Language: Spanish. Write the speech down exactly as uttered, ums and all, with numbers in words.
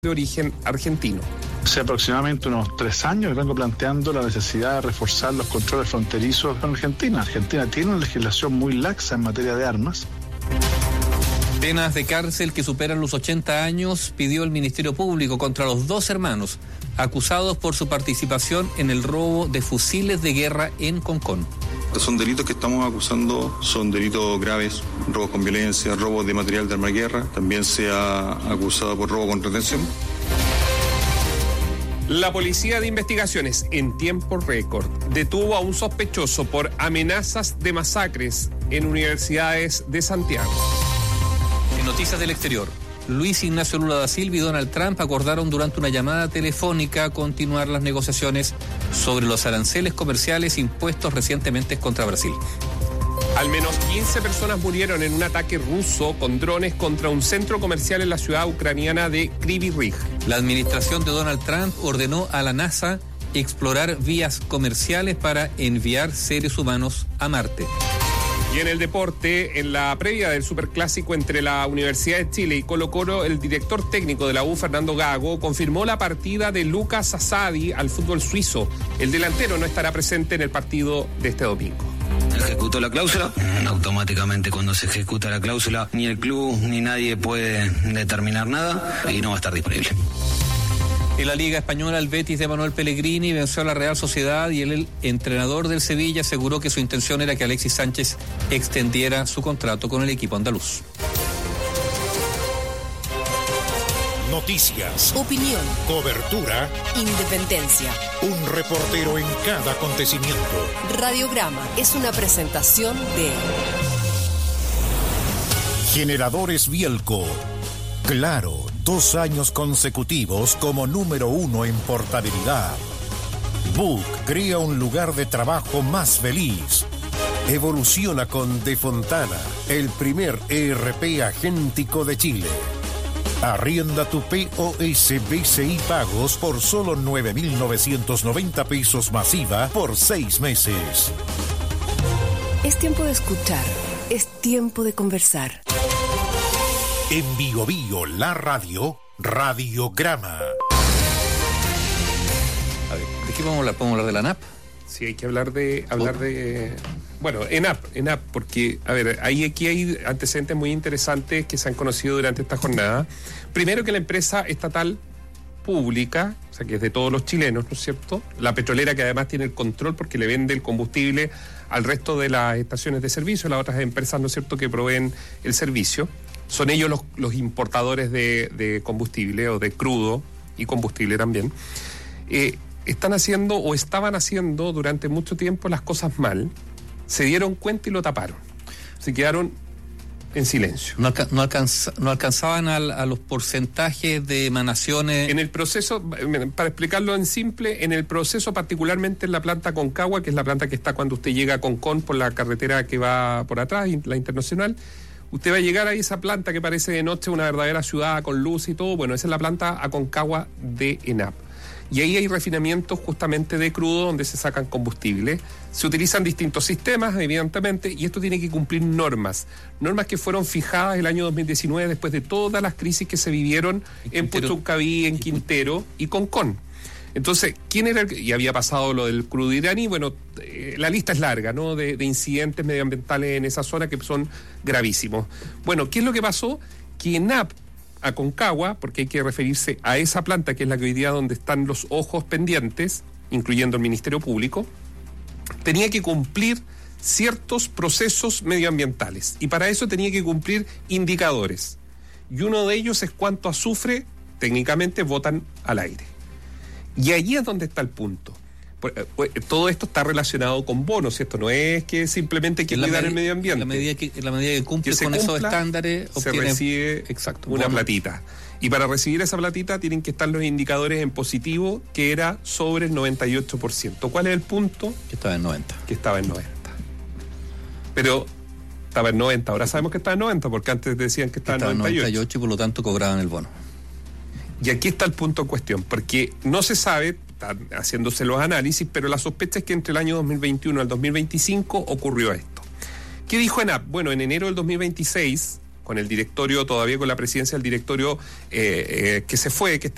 de origen argentino. Hace aproximadamente unos tres años vengo planteando la necesidad de reforzar los controles fronterizos con Argentina. Argentina tiene una legislación muy laxa en materia de armas. Penas de cárcel que superan los ochenta años pidió el Ministerio Público contra los dos hermanos acusados por su participación en el robo de fusiles de guerra en Concón. Son delitos que estamos acusando, son delitos graves, robos con violencia, robos de material de arma de guerra, también se ha acusado por robo con retención. La Policía de Investigaciones, en tiempo récord, detuvo a un sospechoso por amenazas de masacres en universidades de Santiago. En noticias del exterior, Luis Ignacio Lula da Silva y Donald Trump acordaron durante una llamada telefónica continuar las negociaciones sobre los aranceles comerciales impuestos recientemente contra Brasil. Al menos quince personas murieron en un ataque ruso con drones contra un centro comercial en la ciudad ucraniana de Kryvyi Rih. La administración de Donald Trump ordenó a la NASA explorar vías comerciales para enviar seres humanos a Marte. Y en el deporte, en la previa del superclásico entre la Universidad de Chile y Colo-Colo, el director técnico de la U, Fernando Gago, confirmó la partida de Lucas Asadi al fútbol suizo. El delantero no estará presente en el partido de este domingo. Ejecutó la cláusula, automáticamente cuando se ejecuta la cláusula ni el club ni nadie puede determinar nada y no va a estar disponible. En la Liga Española, el Betis de Manuel Pellegrini venció a la Real Sociedad y el, el entrenador del Sevilla aseguró que su intención era que Alexis Sánchez extendiera su contrato con el equipo andaluz. Noticias, opinión, cobertura, independencia. Un reportero en cada acontecimiento. Radiograma es una presentación de Generadores Bielco. Claro, dos años consecutivos como número uno en portabilidad. Book crea un lugar de trabajo más feliz. Evoluciona con De Fontana, el primer E R P agéntico de Chile. Arrienda tu P O S B C I pagos por solo nueve mil novecientos noventa pesos masiva por seis meses. Es tiempo de escuchar, es tiempo de conversar. En Bio Bio, la radio, Radiograma. A ver, ¿de qué vamos a hablar? ¿Podemos hablar de la ANAP? Sí, hay que hablar de... hablar de bueno, ENAP, ENAP, porque, a ver, ahí aquí hay antecedentes muy interesantes que se han conocido durante esta jornada. Primero, que la empresa estatal pública, o sea, que es de todos los chilenos, ¿no es cierto? La petrolera, que además tiene el control porque le vende el combustible al resto de las estaciones de servicio, las otras empresas, ¿no es cierto?, que proveen el servicio. Son ellos los, los importadores de, de combustible o de crudo y combustible también. Eh, están haciendo o estaban haciendo durante mucho tiempo las cosas mal, se dieron cuenta y lo taparon. Se quedaron en silencio. No, alca- no, alcanza- no alcanzaban al, a los porcentajes de emanaciones. En el proceso, para explicarlo en simple, en el proceso particularmente en la planta Concagua, que es la planta que está cuando usted llega a Concón por la carretera que va por atrás, la internacional, usted va a llegar a esa planta que parece de noche una verdadera ciudad con luz y todo. Bueno, esa es la planta Aconcagua de ENAP. Y ahí hay refinamientos justamente de crudo donde se sacan combustible. Se utilizan distintos sistemas, evidentemente, y esto tiene que cumplir normas. Normas que fueron fijadas el año dos mil diecinueve después de todas las crisis que se vivieron en Puchuncaví, en Quintero y Concón. Entonces, ¿quién era el...? Y había pasado lo del crudo iraní. Bueno, eh, la lista es larga, ¿no?, de, de incidentes medioambientales en esa zona que son gravísimos. Bueno, ¿qué es lo que pasó? Que ENAP, Aconcagua, porque hay que referirse a esa planta que es la que hoy día donde están los ojos pendientes, incluyendo el Ministerio Público, tenía que cumplir ciertos procesos medioambientales y para eso tenía que cumplir indicadores. Y uno de ellos es cuánto azufre técnicamente botan al aire. Y allí es donde está el punto. Todo esto está relacionado con bonos, ¿cierto? No es que simplemente hay que cuidar el medio ambiente. En la medida que, en la medida que cumple que con cumpla, esos estándares, se obtiene, recibe exacto, una bono. platita. Y para recibir esa platita tienen que estar los indicadores en positivo, que era sobre el noventa y ocho por ciento. ¿Cuál es el punto? Que estaba en noventa. Que estaba en noventa. Pero estaba en noventa. Ahora sabemos que estaba en noventa, porque antes decían que estaba, estaba en noventa y ocho. noventa y ocho y por lo tanto cobraban el bono. Y aquí está el punto en cuestión, porque no se sabe, están haciéndose los análisis, pero la sospecha es que entre el año dos mil veintiuno al dos mil veinticinco ocurrió esto. ¿Qué dijo ENAP? Bueno, en enero del dos mil veintiséis, con el directorio, todavía con la presidencia del directorio eh, eh, que se fue, que está